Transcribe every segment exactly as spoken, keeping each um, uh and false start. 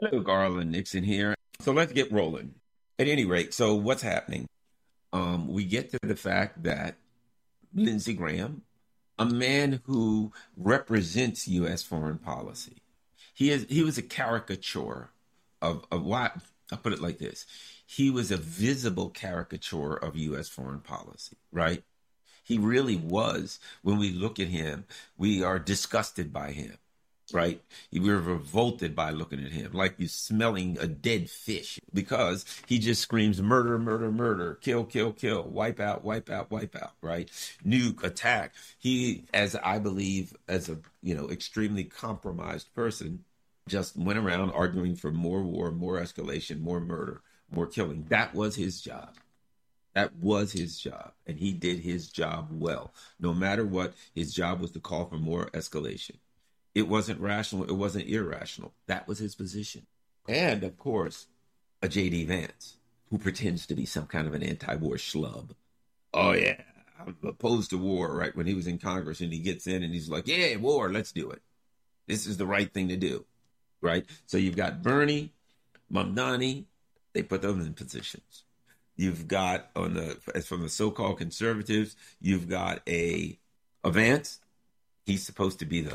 Hello, Garland Nixon here. So let's get rolling. At any rate, so what's happening? Um, we get to the fact that Lindsey Graham, a man who represents U S foreign policy, he is he was a caricature of of what I'll put it like this. He was a visible caricature of U S foreign policy, right? He really was. When we look at him, we are disgusted by him, right? We're revolted by looking at him, like you're smelling a dead fish, because he just screams murder, murder, murder, kill, kill, kill, wipe out, wipe out, wipe out, right? Nuke, attack. He, as I believe, as a, you know, extremely compromised person, just went around arguing for more war, more escalation, more murder, more killing. That was his job. That was his job, and he did his job well. No matter what, his job was to call for more escalation. It wasn't rational. It wasn't irrational. That was his position. And, of course, a J D. Vance, who pretends to be some kind of an anti-war schlub. Oh, yeah, I'm opposed to war, right? When he was in Congress and he gets in and he's like, yeah, war, let's do it. This is the right thing to do, right? So you've got Bernie, Mamdani, they put them in positions. You've got, on the as from the so-called conservatives, you've got a, a Vance. He's supposed to be the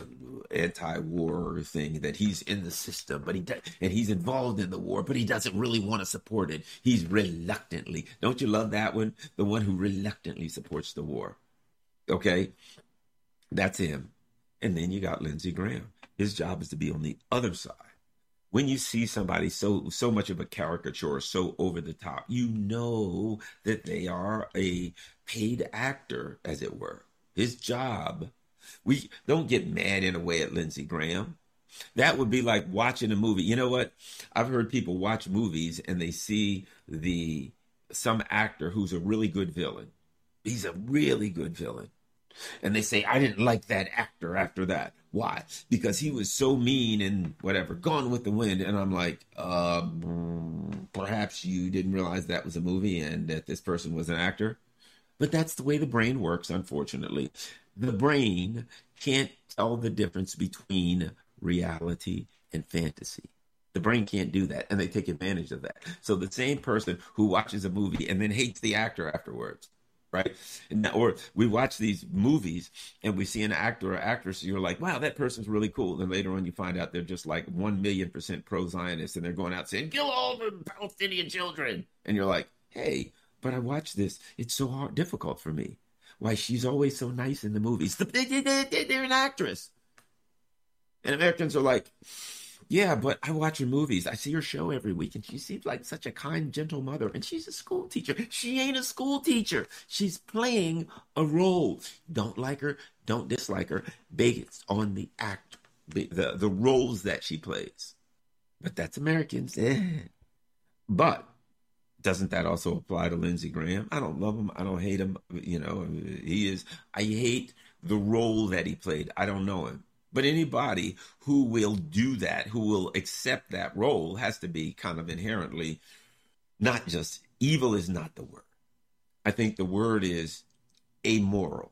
anti-war thing, that he's in the system, but he does, and he's involved in the war, but he doesn't really want to support it. He's reluctantly. Don't you love that one? The one who reluctantly supports the war. Okay, that's him. And then you got Lindsey Graham. His job is to be on the other side. When you see somebody so so much of a caricature, so over the top, you know that they are a paid actor, as it were. His job. We don't get mad in a way at Lindsey Graham. That would be like watching a movie. You know what? I've heard people watch movies and they see the some actor who's a really good villain. He's a really good villain. And they say, I didn't like that actor after that. Why? Because he was so mean and whatever, Gone with the Wind. And I'm like, uh, perhaps you didn't realize that was a movie and that this person was an actor. But that's the way the brain works, unfortunately. The brain can't tell the difference between reality and fantasy. The brain can't do that, and they take advantage of that. So the same person who watches a movie and then hates the actor afterwards, right? And, or we watch these movies and we see an actor or actress, and you're like, wow, that person's really cool. And later on you find out they're just like one million percent pro-Zionist, and they're going out saying, kill all the Palestinian children. And you're like, hey, but I watch this. It's so hard, difficult for me. Why, she's always so nice in the movies. They're an actress. And Americans are like, yeah, but I watch her movies. I see her show every week, and she seems like such a kind, gentle mother. And she's a school teacher. She ain't a school teacher. She's playing a role. Don't like her, don't dislike her, based on the act, the, the, the roles that she plays. But that's Americans. But doesn't that also apply to Lindsey Graham? I don't love him. I don't hate him. You know, he is, I hate the role that he played. I don't know him. But anybody who will do that, who will accept that role, has to be kind of inherently not just, evil is not the word. I think the word is amoral.